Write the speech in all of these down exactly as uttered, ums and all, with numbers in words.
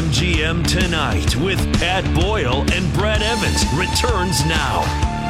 BetMGM Tonight with Pat Boyle and Brad Evans returns now.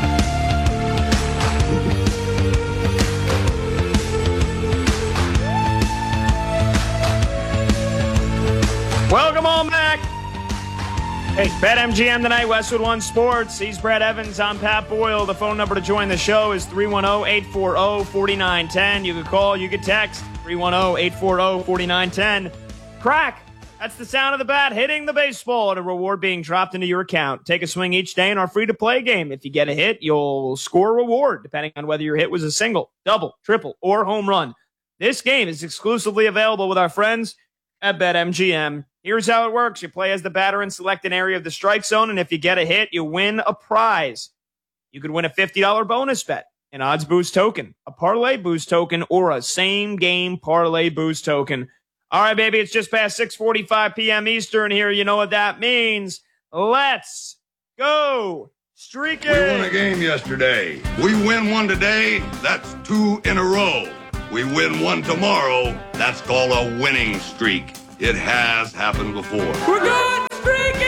Welcome on back. Hey, BetMGM Tonight, Westwood One Sports. He's Brad Evans. I'm Pat Boyle. The phone number to join the show is three one zero, eight four zero, four nine one zero. You can call, you can text three one zero, eight four zero, four nine one zero. Crack. That's the sound of the bat hitting the baseball and a reward being dropped into your account. Take a swing each day in our free-to-play game. If you get a hit, you'll score a reward, depending on whether your hit was a single, double, triple, or home run. This game is exclusively available with our friends at BetMGM. Here's how it works. You play as the batter and select an area of the strike zone, and if you get a hit, you win a prize. You could win a fifty dollars bonus bet, an odds boost token, a parlay boost token, or a same-game parlay boost token. All right, baby, it's just past six forty-five p.m. Eastern here. You know what that means. Let's go streaking. We won a game yesterday. We win one today, that's two in a row. We win one tomorrow, that's called a winning streak. It has happened before. We're good streaking!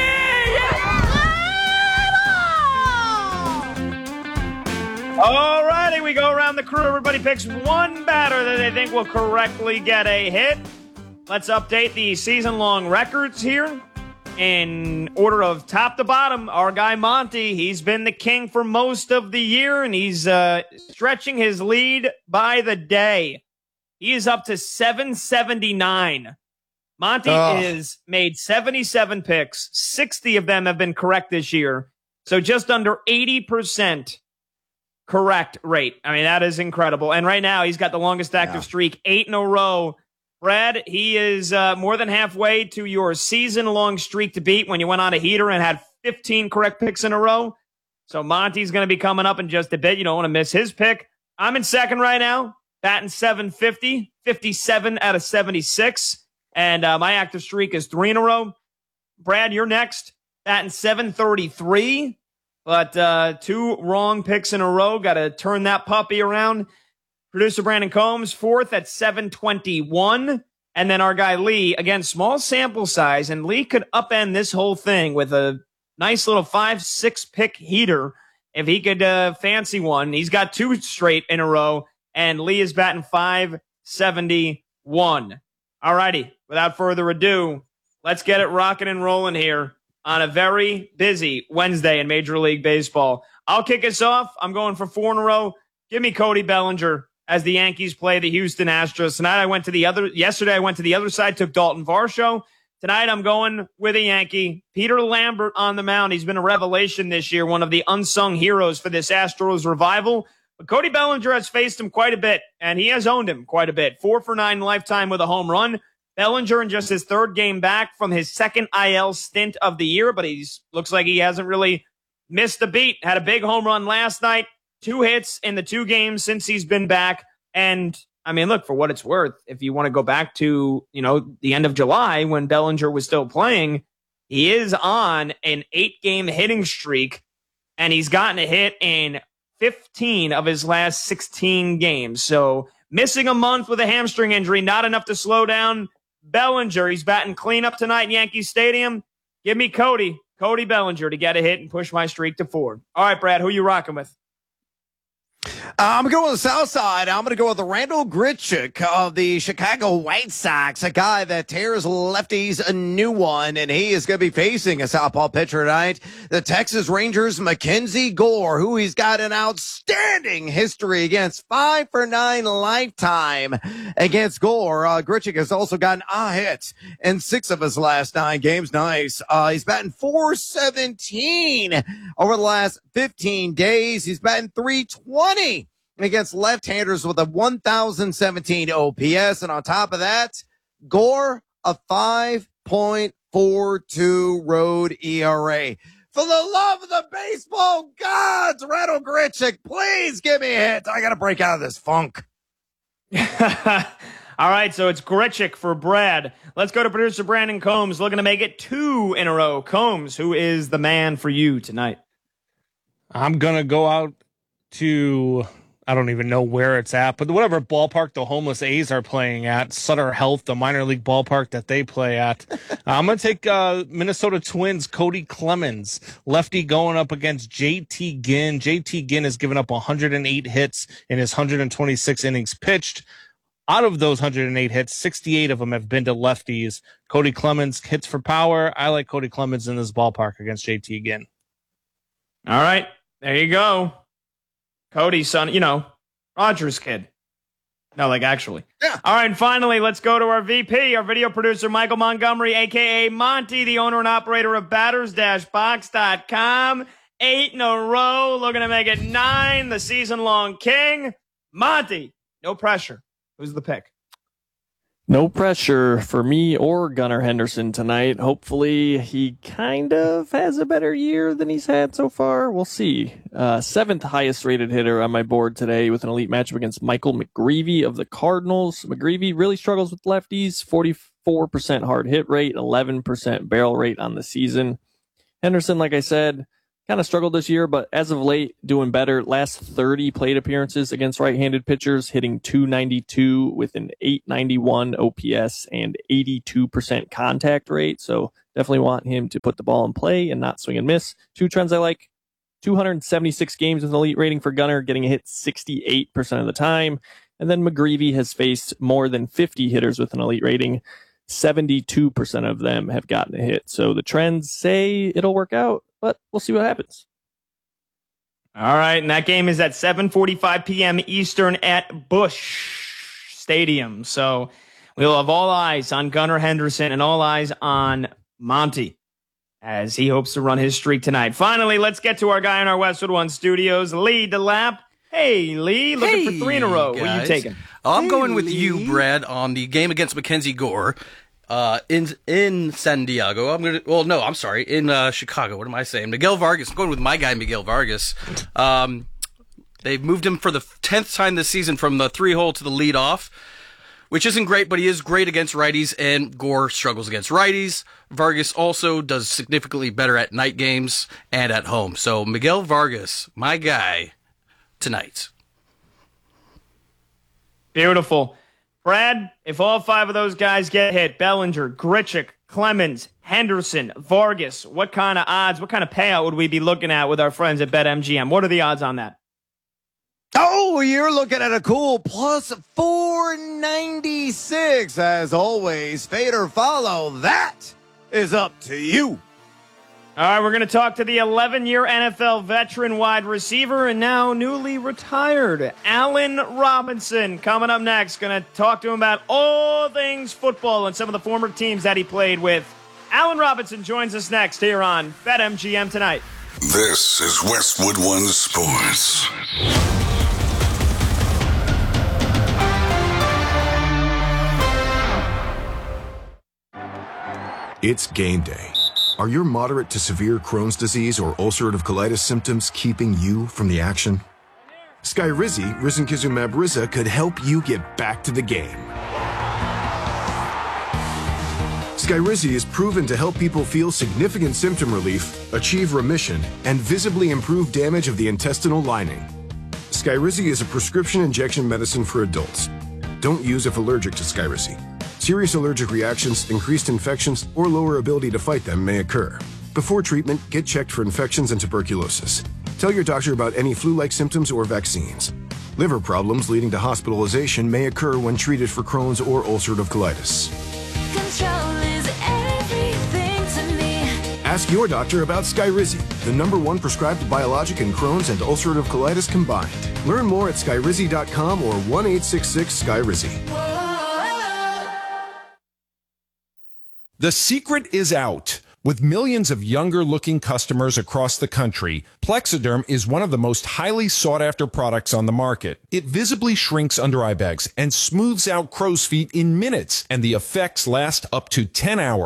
Yeah! All righty, we go around the crew. Everybody picks one batter that they think will correctly get a hit. Let's update the season-long records here. In order of top to bottom, our guy Monty, he's been the king for most of the year, and he's uh, stretching his lead by the day. He is up to seven seventy-nine. Monty oh. has made seventy-seven picks. sixty of them have been correct this year. So just under eighty percent correct rate. I mean, that is incredible. And right now, he's got the longest active yeah. streak, eight in a row. Brad, he is uh, more than halfway to your season-long streak to beat when you went on a heater and had fifteen correct picks in a row. So Monty's going to be coming up in just a bit. You don't want to miss his pick. I'm in second right now, batting seven fifty, fifty-seven out of seventy-six. And uh, my active streak is three in a row. Brad, you're next, batting seven thirty-three. But uh, two wrong picks in a row. Got to turn that puppy around. Producer Brandon Combs, fourth at seven twenty-one. And then our guy Lee, again, small sample size. And Lee could upend this whole thing with a nice little five, six pick heater if he could uh, fancy one. He's got two straight in a row. And Lee is batting five seventy-one. All righty. Without further ado, let's get it rocking and rolling here on a very busy Wednesday in Major League Baseball. I'll kick us off. I'm going for four in a row. Give me Cody Bellinger as the Yankees play the Houston Astros. Tonight I went to the other, yesterday I went to the other side, took Dalton Varsho. Tonight I'm going with a Yankee. Peter Lambert on the mound. He's been a revelation this year, one of the unsung heroes for this Astros revival. But Cody Bellinger has faced him quite a bit, and he has owned him quite a bit. Four for nine lifetime with a home run. Bellinger in just his third game back from his second I L stint of the year, but he's looks like he hasn't really missed a beat. Had a big home run last night. Two hits in the two games since he's been back. And, I mean, look, for what it's worth, if you want to go back to, you know, the end of July when Bellinger was still playing, he is on an eight-game hitting streak, and he's gotten a hit in fifteen of his last sixteen games. So, missing a month with a hamstring injury, not enough to slow down Bellinger. He's batting cleanup tonight in Yankee Stadium. Give me Cody, Cody Bellinger to get a hit and push my streak to four. All right, Brad, who you rocking with? Uh, I'm going to go with the south side. I'm going to go with the Randall Grichuk of the Chicago White Sox, a guy that tears lefties a new one, and he is going to be facing a southpaw pitcher tonight, the Texas Rangers' Mackenzie Gore, who he's got an outstanding history against, five for nine lifetime against Gore. Uh, Grichuk has also gotten a hit in six of his last nine games. Nice. Uh, he's batting four seventeen over the last fifteen days. He's batting three twenty against left-handers with a one thousand seventeen O P S. And on top of that, Gore, a five point four two road E R A. For the love of the baseball gods, Randall Grichuk, please give me a hit. I got to break out of this funk. All right, so it's Grichuk for Brad. Let's go to producer Brandon Combs, looking to make it two in a row. Combs, who is the man for you tonight? I'm going to go out to I don't even know where it's at, but whatever ballpark the homeless A's are playing at, Sutter Health, the minor league ballpark that they play at. uh, I'm going to take uh, Minnesota Twins, Cody Clemens, lefty going up against J T Ginn. J T Ginn has given up one hundred eight hits in his one hundred twenty-six innings pitched. Out of those one hundred eight hits, sixty-eight of them have been to lefties. Cody Clemens hits for power. I like Cody Clemens in this ballpark against J T Ginn. All right, there you go. Cody's son, you know, Roger's kid. No, like actually. Yeah. All right, and finally, let's go to our V P, our video producer, Michael Montgomery, a k a. Monty, the owner and operator of batters box dot com. Eight in a row, looking to make it nine, the season-long king. Monty, no pressure. Who's the pick? No pressure for me or Gunnar Henderson tonight. Hopefully he kind of has a better year than he's had so far. We'll see. Uh, seventh highest rated hitter on my board today with an elite matchup against Michael McGreevy of the Cardinals. McGreevy really struggles with lefties, forty-four percent hard hit rate, eleven percent barrel rate on the season. Henderson, like I said, kind of struggled this year, but as of late, doing better. Last thirty plate appearances against right-handed pitchers, hitting two ninety-two with an eight ninety-one O P S and eighty-two percent contact rate. So definitely want him to put the ball in play and not swing and miss. Two trends I like. two hundred seventy-six games with an elite rating for Gunnar, getting a hit sixty-eight percent of the time. And then McGreevy has faced more than fifty hitters with an elite rating. seventy-two percent of them have gotten a hit. So the trends say it'll work out, but we'll see what happens. All right, and that game is at seven forty-five p.m. Eastern at Busch Stadium. So we'll have all eyes on Gunnar Henderson and all eyes on Monty as he hopes to run his streak tonight. Finally, let's get to our guy in our Westwood One studios, Lee DeLapp. Hey, Lee, looking hey, for three in a row. guys. What are you taking? I'm hey, going with Lee. you, Brad, on the game against Mackenzie Gore. Uh, in in San Diego, I'm gonna. Well, no, I'm sorry, in uh, Chicago. What am I saying? Miguel Vargas. I'm going with my guy, Miguel Vargas. Um, they've moved him for the tenth time this season from the three hole to the lead off, which isn't great, but he is great against righties. And Gore struggles against righties. Vargas also does significantly better at night games and at home. So Miguel Vargas, my guy, tonight. Beautiful. Brad, if all five of those guys get hit, Bellinger, Grichuk, Clemens, Henderson, Vargas, what kind of odds, what kind of payout would we be looking at with our friends at BetMGM? What are the odds on that? Oh, you're looking at a cool plus four ninety-six. As always, fade or follow, that is up to you. All right, we're going to talk to the eleven-year N F L veteran wide receiver and now newly retired Allen Robinson. Coming up next, going to talk to him about all things football and some of the former teams that he played with. Allen Robinson joins us next here on BetMGM Tonight. This is Westwood One Sports. It's game day. Are your moderate to severe Crohn's disease or ulcerative colitis symptoms keeping you from the action? Skyrizi, risankizumab Riza, could help you get back to the game. Skyrizi is proven to help people feel significant symptom relief, achieve remission, and visibly improve damage of the intestinal lining. Skyrizi is a prescription injection medicine for adults. Don't use if allergic to Skyrizi. Serious allergic reactions, increased infections, or lower ability to fight them may occur. Before treatment, get checked for infections and tuberculosis. Tell your doctor about any flu-like symptoms or vaccines. Liver problems leading to hospitalization may occur when treated for Crohn's or ulcerative colitis. Control is everything to me. Ask your doctor about Skyrizi, the number one prescribed biologic in Crohn's and ulcerative colitis combined. Learn more at skyrizi dot com or one eight six six Skyrizi. The secret is out. With millions of younger-looking customers across the country, Plexiderm is one of the most highly sought-after products on the market. It visibly shrinks under-eye bags and smooths out crow's feet in minutes, and the effects last up to ten hours.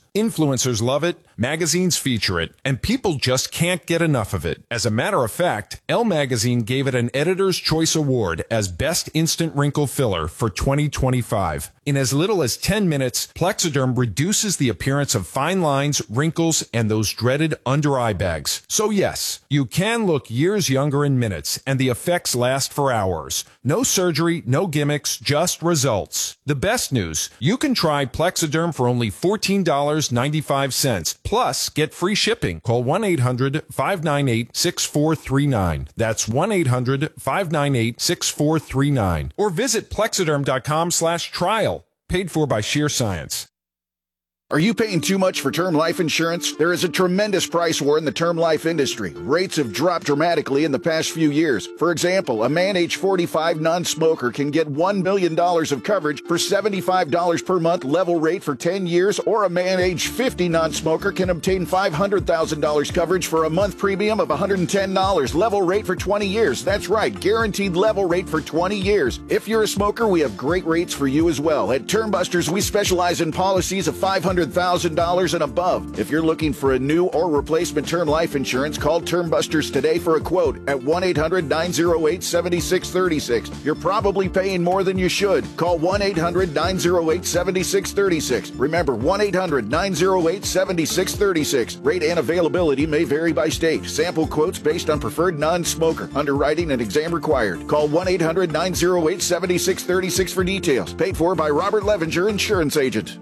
Influencers love it, magazines feature it, and people just can't get enough of it. As a matter of fact, Elle Magazine gave it an Editor's Choice Award as Best Instant Wrinkle Filler for twenty twenty-five. In as little as ten minutes, Plexiderm reduces the appearance of fine lines, wrinkles, and those dreaded under-eye bags. So yes, you can look years younger in minutes, and the effects last for hours. No surgery, no gimmicks, just results. The best news, you can try Plexiderm for only fourteen dollars and ninety-five cents. Plus, get free shipping. Call one eight hundred five nine eight six four three nine. That's one eight hundred five nine eight six four three nine. Or visit plexiderm.com slash trial. Paid for by Sheer Science. Are you paying too much for term life insurance? There is a tremendous price war in the term life industry. Rates have dropped dramatically in the past few years. For example, a man age forty-five non-smoker can get one million dollars of coverage for seventy-five dollars per month level rate for ten years, or a man age fifty non-smoker can obtain five hundred thousand dollars coverage for a month premium of one hundred ten dollars level rate for twenty years. That's right, guaranteed level rate for twenty years. If you're a smoker, we have great rates for you as well. At Termbusters, we specialize in policies of five hundred thousand dollars and above. If you're looking for a new or replacement term life insurance, call Termbusters today for a quote at one eight hundred nine oh eight seven six three six. You're probably paying more than you should. Call one eight hundred nine oh eight seven six three six. Remember, one eight hundred nine oh eight seven six three six. Rate and availability may vary by state. Sample quotes based on preferred non-smoker. Underwriting and exam required. Call one eight hundred nine oh eight seven six three six for details. Paid for by Robert Levenger, Insurance Agent.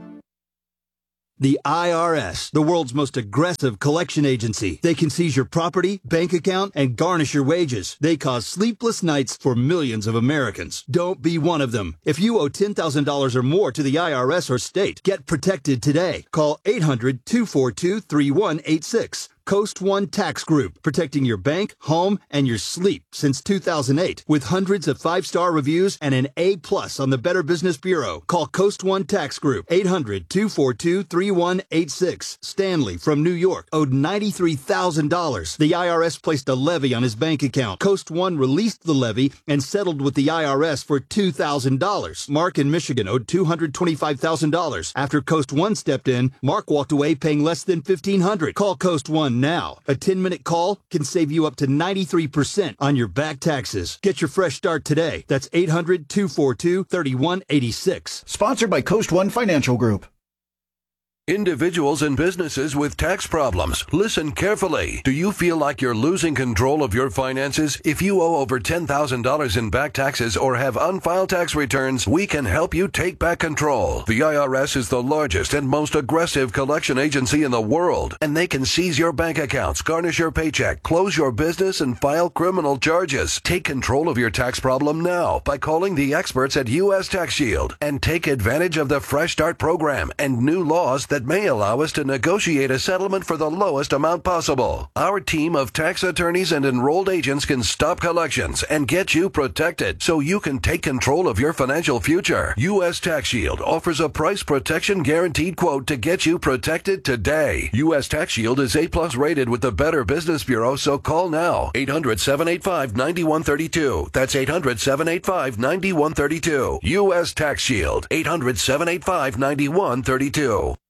The I R S, the world's most aggressive collection agency. They can seize your property, bank account, and garnish your wages. They cause sleepless nights for millions of Americans. Don't be one of them. If you owe ten thousand dollars or more to the I R S or state, get protected today. Call eight hundred two four two three one eight six. Coast One Tax Group, protecting your bank, home, and your sleep since two thousand eight. With hundreds of five-star reviews and an A plus on the Better Business Bureau. Call Coast One Tax Group, eight hundred two four two three one eight six. Stanley from New York owed ninety-three thousand dollars. The I R S placed a levy on his bank account. Coast One released the levy and settled with the I R S for two thousand dollars. Mark in Michigan owed two hundred twenty-five thousand dollars. After Coast One stepped in, Mark walked away paying less than fifteen hundred dollars. Call Coast One now. A ten-minute call can save you up to ninety-three percent on your back taxes. Get your fresh start today. That's eight hundred two four two three one eight six. Sponsored by Coast One Financial Group. Individuals and businesses with tax problems, listen carefully. Do you feel like you're losing control of your finances? If you owe over ten thousand dollars in back taxes or have unfiled tax returns, we can help you take back control. The I R S is the largest and most aggressive collection agency in the world, and they can seize your bank accounts, garnish your paycheck, close your business, and file criminal charges. Take control of your tax problem now by calling the experts at U S Tax Shield and take advantage of the Fresh Start program and new laws that that may allow us to negotiate a settlement for the lowest amount possible. Our team of tax attorneys and enrolled agents can stop collections and get you protected so you can take control of your financial future. U S Tax Shield offers a price protection guaranteed quote to get you protected today. U S Tax Shield is A plus rated with the Better Business Bureau, so call now. eight hundred seven eight five nine one three two. That's eight hundred seven eight five nine one three two. U S Tax Shield. eight hundred seven eight five nine one three two.